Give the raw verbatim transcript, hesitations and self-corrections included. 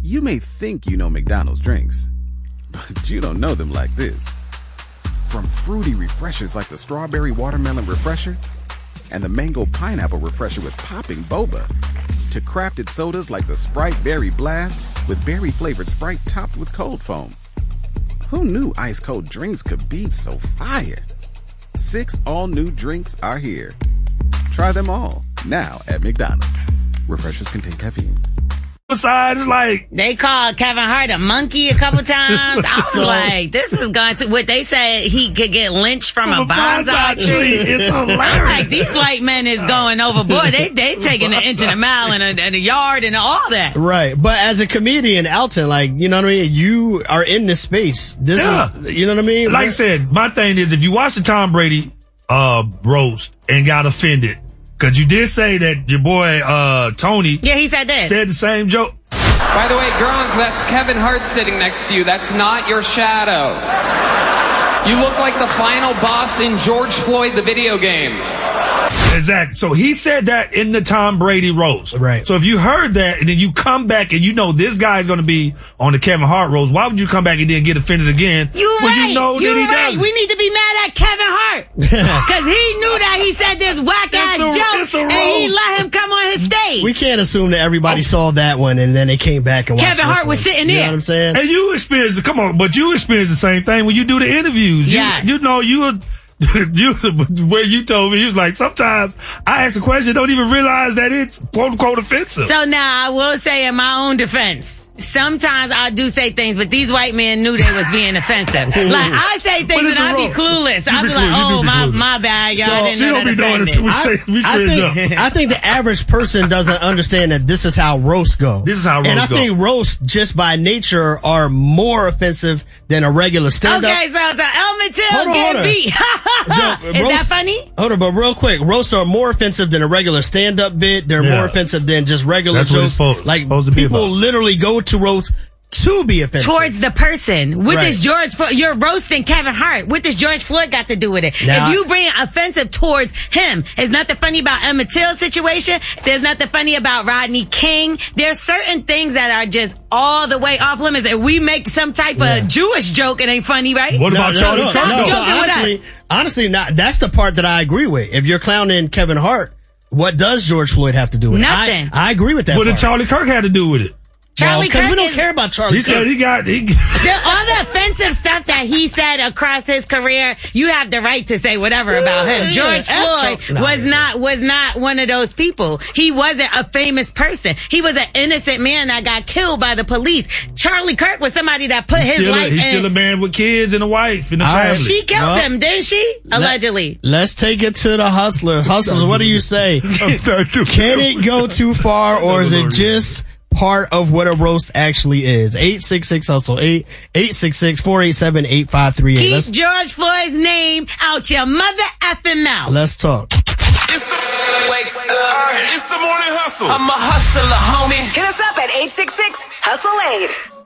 You may think you know McDonald's drinks, but you don't know them like this. From fruity refreshers like the Strawberry Watermelon Refresher and the Mango Pineapple Refresher with popping boba, to crafted sodas like the Sprite Berry Blast with berry-flavored Sprite topped with cold foam. Who knew ice-cold drinks could be so fire? Six all-new drinks are here. Try them all, now at McDonald's. Refreshers contain caffeine. Side is like they called Kevin Hart a monkey a couple times. I was so, like, this is going to what they said he could get lynched from, from a bonsai, bonsai tree. It's hilarious. I'm like, these white men is going overboard. They they taking an inch and a mile and a, and a yard and all that. Right, but as a comedian, Alton, like, you know what I mean? You are in this space. This yeah. is, you know what I mean? Like I said, my thing is, if you watch the Tom Brady uh roast and got offended. Cause you did say that your boy, uh, Tony. Yeah, he said that. Said the same joke. By the way, Gronk, that's Kevin Hart sitting next to you. That's not your shadow. You look like the final boss in George Floyd, the video game. Exactly. So he said that in the Tom Brady roast. Right. So if you heard that and then you come back and you know this guy's going to be on the Kevin Hart roast, why would you come back and then get offended again? You when right. You know you that he right. doesn't? We need to be mad at Kevin Hart because he knew that he said this whack ass joke and he let him come on his stage. We can't assume that everybody oh. saw that one and then they came back and watched Kevin Hart one. was sitting you there. You know what I'm saying? And you experienced, come on, but you experienced the same thing when you do the interviews. Yes. You, you know, you were, you, where you told me, you was like, sometimes I ask a question, don't even realize that it's quote unquote offensive. So now I will say in my own defense, sometimes I do say things, but these white men knew they was being offensive. Like, I say things and I be clueless. I be, be like, oh, my, my bad, y'all. So, I didn't she know don't that be knowing offended. it until we say, we I cringe think, up. I think the average person doesn't understand that this is how roasts go. This is how roasts go. And I go. think roasts, just by nature, are more offensive than a regular stand-up. Okay, so, so Elma Till get beat. Yo, is roast, that funny? Hold on, but real quick, roasts are more offensive than a regular stand-up bit. They're yeah. more offensive than just regular That's jokes. What it's supposed, like, supposed to people be about. literally go to roasts to be offensive. Towards the person. What right. does George Floyd, you're roasting Kevin Hart. What does George Floyd got to do with it? Now, if you bring offensive towards him, it's nothing funny about Emmett Till's situation. There's nothing funny about Rodney King. There's certain things that are just all the way off limits. If we make some type yeah. of Jewish joke, it ain't funny, right? What no, about no, Charlie no, Kirk? no, No, so joking with honestly, us. honestly, not, that's the part that I agree with. If you're clowning Kevin Hart, what does George Floyd have to do with Nothing. it? I, I agree with that What part. did Charlie Kirk have to do with it? Charlie Because Kirk we don't is, care about Charlie He Kirk. said he got, he, the, all the offensive stuff that he said across his career, you have the right to say whatever about him. George Floyd no, was not, was not one of those people. He wasn't a famous person. He was an innocent man that got killed by the police. Charlie Kirk was somebody that put he's his still life a, He's in. still a man with kids and a wife and a right. family. She killed No. him, didn't she? Allegedly. Let, let's take it to the hustler. Hustlers, what do you say? Can it go too far, or is it just part of what a roast actually is? eight six six hustle eight eight six six four eight seven eight five three eight. Keep Let's, George Floyd's name out your mother effing mouth. let's talk. It's the, wake up. It's the morning hustle. I'm a hustler, homie. Hit us up at eight six six hustle eight.